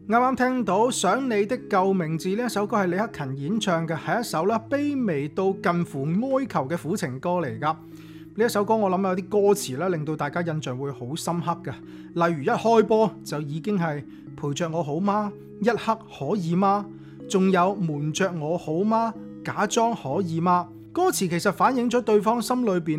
啱啱聽到想你的救命字呢一首歌係李克勤演唱嘅，係一首咧卑微到近乎哀求嘅苦情歌嚟噶。呢一首歌我諗有啲歌詞咧令到大家印象會好深刻嘅，例如一開波就已經係陪着我好嗎？一刻可以嗎？仲有瞞着我好嗎？假裝可以嗎？歌詞其實反映咗對方心裏邊